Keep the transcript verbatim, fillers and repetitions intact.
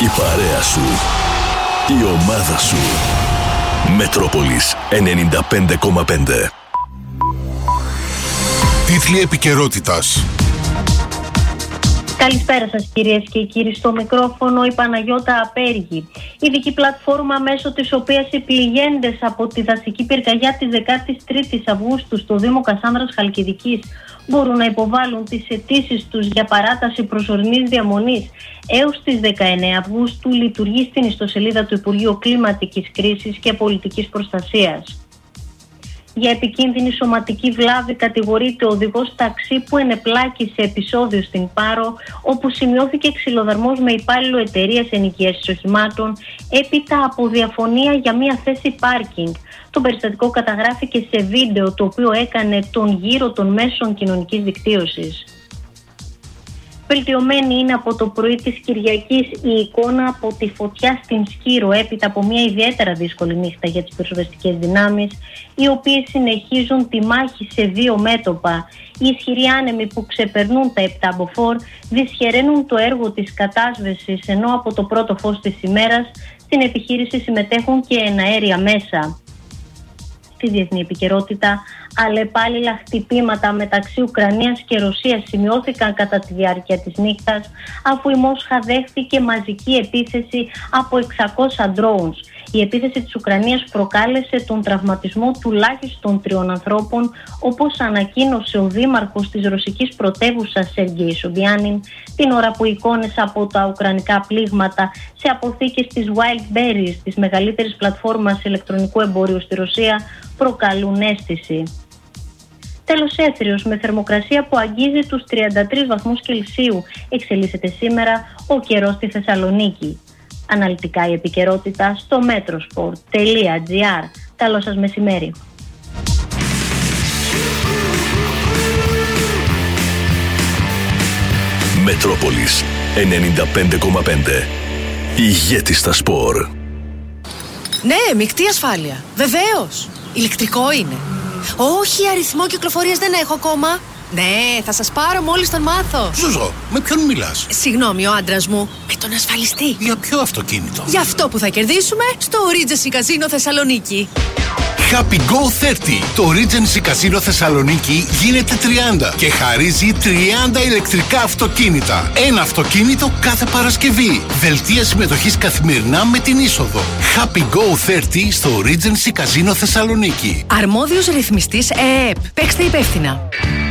Η παρέα σου. Η ομάδα σου. Μετρόπολης ενενήντα πέντε κόμμα πέντε. Τίτλοι επικαιρότητας. Καλησπέρα σας κυρίες και κύριοι, στο μικρόφωνο η Παναγιώτα Απέργη. Ειδική πλατφόρμα μέσω της οποίας οι πληγέντες από τη δασική πυρκαγιά της δεκάτης τρίτης Αυγούστου στο Δήμο Κασάνδρας Χαλκιδικής μπορούν να υποβάλουν τις αιτήσεις τους για παράταση προσωρινής διαμονής έως τις δεκαεννέα Αυγούστου, λειτουργεί στην ιστοσελίδα του Υπουργείου Κλιματικής Κρίσης και Πολιτικής Προστασίας. Για επικίνδυνη σωματική βλάβη κατηγορείται ο οδηγός ταξί που ενεπλάκη σε επεισόδιο στην Πάρο, όπου σημειώθηκε ξυλοδαρμός με υπάλληλο εταιρείας ενοικίασης οχημάτων έπειτα από διαφωνία για μια θέση πάρκινγκ. Το περιστατικό καταγράφηκε σε βίντεο το οποίο έκανε τον γύρο των μέσων κοινωνικής δικτύωσης. Βελτιωμένη είναι από το πρωί της Κυριακής η εικόνα από τη φωτιά στην Σκύρο έπειτα από μια ιδιαίτερα δύσκολη νύχτα για τις πυροσβεστικές δυνάμεις, οι οποίες συνεχίζουν τη μάχη σε δύο μέτωπα. Οι ισχυροί άνεμοι που ξεπερνούν τα επτά μποφόρ δυσχεραίνουν το έργο της κατάσβεσης, ενώ από το πρώτο φως της ημέρας στην επιχείρηση συμμετέχουν και εναέρια μέσα. Στη διεθνή επικαιρότητα, αλλεπάλληλα χτυπήματα μεταξύ Ουκρανίας και Ρωσίας σημειώθηκαν κατά τη διάρκεια της νύχτας, αφού η Μόσχα δέχθηκε μαζική επίθεση από εξακόσια drones. Η επίθεση της Ουκρανίας προκάλεσε τον τραυματισμό τουλάχιστον τριών ανθρώπων, όπως ανακοίνωσε ο δήμαρχος της ρωσικής πρωτεύουσας Σεργέη Σομπιάνιν, την ώρα που εικόνες από τα ουκρανικά πλήγματα σε αποθήκες της Wildberries, της μεγαλύτερης πλατφόρμας ηλεκτρονικού εμπορίου στη Ρωσία, προκαλούν αίσθηση. Τέλος, έθριος με θερμοκρασία που αγγίζει τους τριάντα τρεις βαθμούς Κελσίου εξελίσσεται σήμερα ο καιρός στη Θεσσαλονίκη. Αναλυτικά η επικαιρότητα στο μέτροσπορτ τελεία τζι άρ. Καλό σας μεσημέρι. Μετρόπολης ενενήντα πέντε κόμμα πέντε. Ηγέτη στα σπορ. Ναι, μεικτή ασφάλεια. Βεβαίως. Ηλεκτρικό είναι. Όχι, αριθμό κυκλοφορίας δεν έχω ακόμα. Ναι, θα σας πάρω μόλις τον μάθω. Ζουζό, με ποιον μιλάς? Συγγνώμη, ο άντρας μου. Με τον ασφαλιστή. Για ποιο αυτοκίνητο? Για αυτό που θα κερδίσουμε στο Regency Casino Θεσσαλονίκη. Happy Go τριάντα. Το Regency Casino Θεσσαλονίκη γίνεται τριάντα και χαρίζει τριάντα ηλεκτρικά αυτοκίνητα. Ένα αυτοκίνητο κάθε Παρασκευή. Δελτία συμμετοχής καθημερινά με την είσοδο. Happy Go τριάντα στο Regency Casino Θεσσαλονίκη. Αρμόδιος ρυθμιστής ΕΕΠ. Παίξτε υπεύθυνα.